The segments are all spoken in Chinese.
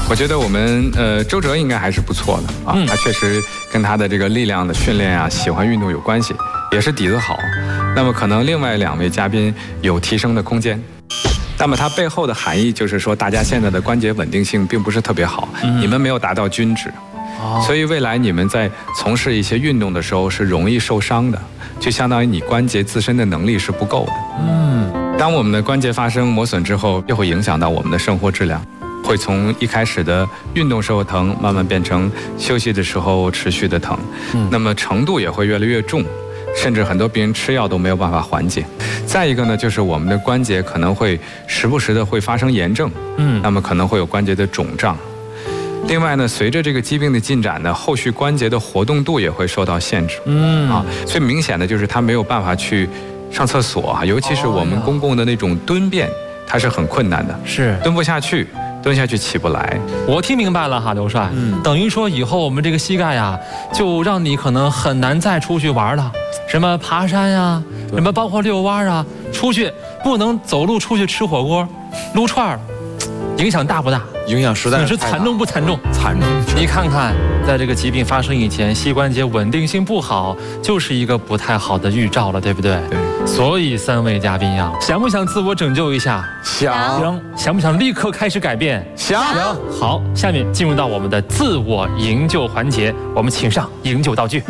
我觉得我们周哲应该还是不错的啊，他确实跟他的这个力量的训练啊，喜欢运动有关系，也是底子好。那么可能另外2位嘉宾有提升的空间。那么它背后的含义就是说，大家现在的关节稳定性并不是特别好，你们没有达到均值，所以未来你们在从事一些运动的时候是容易受伤的，就相当于你关节自身的能力是不够的。当我们的关节发生磨损之后，又会影响到我们的生活质量，会从一开始的运动时候疼，慢慢变成休息的时候持续的疼，那么程度也会越来越重，甚至很多病人吃药都没有办法缓解。再一个呢，就是我们的关节可能会时不时的会发生炎症，那么可能会有关节的肿胀。另外呢，随着这个疾病的进展呢，后续关节的活动度也会受到限制，最明显的就是它没有办法去上厕所啊，尤其是我们公共的那种蹲便，它是很困难的， 是蹲不下去。蹲下去起不来。 我听明白了哈，刘帅，等于说以后我们这个膝盖呀，就让你可能很难再出去玩了，什么爬山呀，什么包括遛弯啊，出去不能走路出去吃火锅、撸串儿，影响大不大？ 影响实在是惨重不惨重？ 惨重。 你看看，在这个疾病发生以前，膝关节稳定性不好，就是一个不太好的预兆了，对不对？ 对。 所以3位嘉宾呀，想不想自我拯救一下？想不想立刻开始改变？ 想。 好，下面进入到我们的自我营救环节，我们请上营救道具。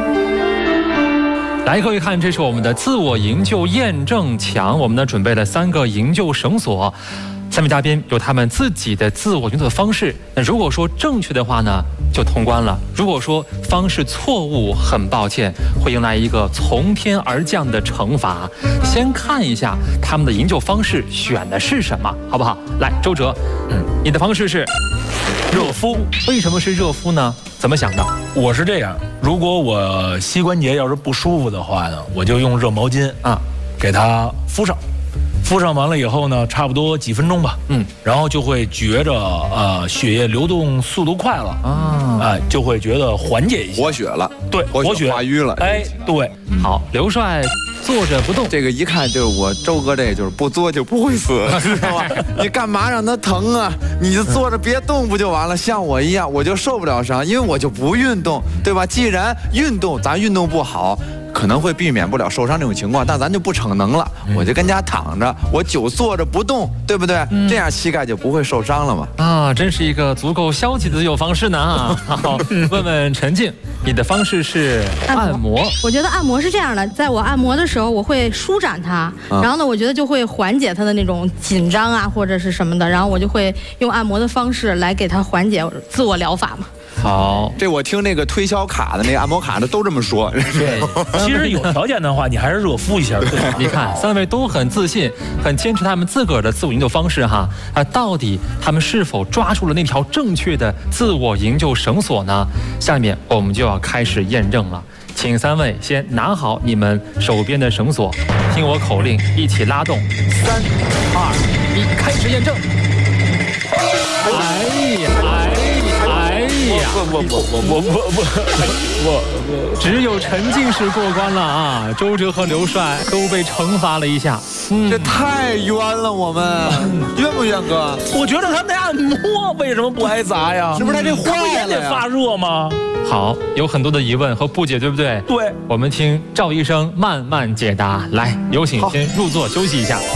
来，各位看，这是我们的自我营救验证墙，我们呢准备了3个营救绳索。3位嘉宾有他们自己的自我营救的方式，那如果说正确的话呢，就通关了；如果说方式错误，很抱歉，会迎来一个从天而降的惩罚。先看一下他们的营救方式选的是什么，好不好？来，周哲，你的方式是热敷，为什么是热敷呢？怎么想的？ 我是这样，如果我膝关节要是不舒服的话呢，我就用热毛巾给它敷上。敷上完了以后呢，差不多几分钟吧，然后就会觉着血液流动速度快了就会觉得缓解一些， 活血了， 对， 活血化瘀了， 对， 好，刘帅坐着不动， 这个一看就是我周哥，这就是不作就不会死，知道吧？你干嘛让他疼啊？你就坐着别动不就完了？像我一样，我就受不了伤，因为我就不运动，对吧？既然运动，咱运动不好，可能会避免不了受伤这种情况，但咱就不逞能了，我就跟家躺着，我久坐着不动，对不对？这样膝盖就不会受伤了嘛。 真是一个足够消极的自救方式呢好，问问陈静，你的方式是按摩。 我觉得按摩是这样的，在我按摩的时候，我会舒展它，然后呢，我觉得就会缓解它的那种紧张啊，或者是什么的，然后我就会用按摩的方式来给它缓解，自我疗法嘛。 好， 这我听那个推销卡的那个按摩卡的都这么说。 对，其实有条件的话，你还是热敷一下。 你看，3位都很自信，很坚持他们自个儿的自我营救方式哈。到底他们是否抓住了那条正确的自我营救绳索呢？下面我们就要开始验证了。请3位先拿好你们手边的绳索，听我口令，一起拉动。3、2、1，开始验证。只有陈静是过关了啊！周哲和刘帅都被惩罚了一下， 这太冤了，我们冤不冤哥？ 我觉得他那按摩为什么不挨砸呀？ 是不是他这坏了呀？ 得发热吗？ 好，有很多的疑问和不解，对不对？ 对， 我们听赵医生慢慢解答。来，有请先入座休息一下。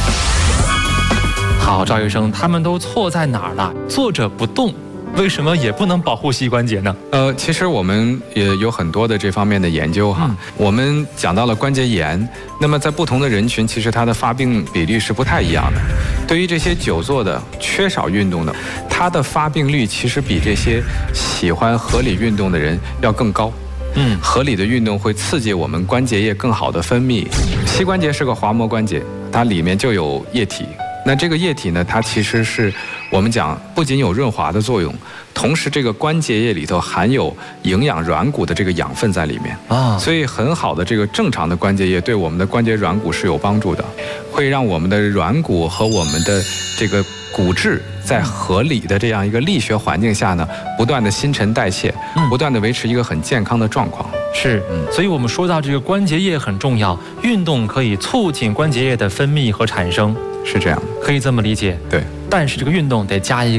好，赵医生，他们都错在哪儿了？坐着不动，为什么也不能保护膝关节呢？ 其实我们也有很多的这方面的研究哈。我们讲到了关节炎，那么在不同的人群，其实它的发病比例是不太一样的。对于这些久坐的、缺少运动的，它的发病率其实比这些喜欢合理运动的人要更高。合理的运动会刺激我们关节液更好的分泌。膝关节是个滑膜关节，它里面就有液体。那这个液体呢，它其实是我们讲不仅有润滑的作用，同时这个关节液里头含有营养软骨的这个养分在里面所以很好的这个正常的关节液对我们的关节软骨是有帮助的，会让我们的软骨和我们的这个骨质在合理的这样一个力学环境下呢，不断的新陈代谢，不断的维持一个很健康的状况。 是，所以我们说到这个关节液很重要，运动可以促进关节液的分泌和产生， 是这样， 可以这么理解。 对， 但是这个运动得加一